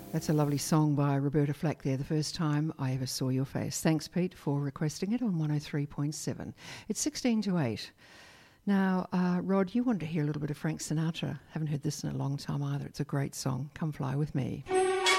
That's a lovely song by Roberta Flack there, The First Time I Ever Saw Your Face. Thanks, Pete, for requesting it on 103.7. It's 16 to 8. Now, Rod, you wanted to hear a little bit of Frank Sinatra. Haven't heard this in a long time either. It's a great song. Come Fly With Me.